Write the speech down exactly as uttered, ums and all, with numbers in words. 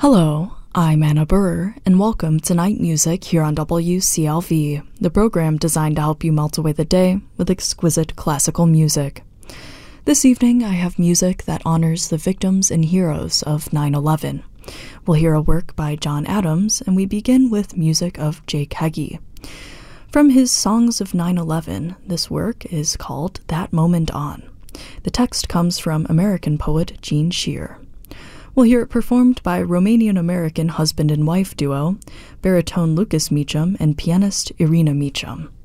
Hello, I'm Anna Burr, and welcome to Night Music here on W C L V, the program designed to help you melt away the day with exquisite classical music. This evening, I have music that honors the victims and heroes of nine eleven. We'll hear a work by John Adams, and we begin with music of Jake Heggie. From his Songs of nine eleven, this work is called That Moment On. The text comes from American poet Jean Shear. We'll hear it performed by Romanian-American husband and wife duo, baritone Lucas Meacham and pianist Irina Meacham.